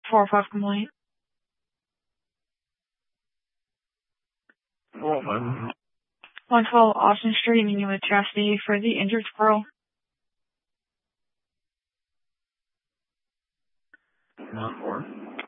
405 complaint. 405. 112 Austin Street, meeting with Chastity for the injured squirrel. 1-4.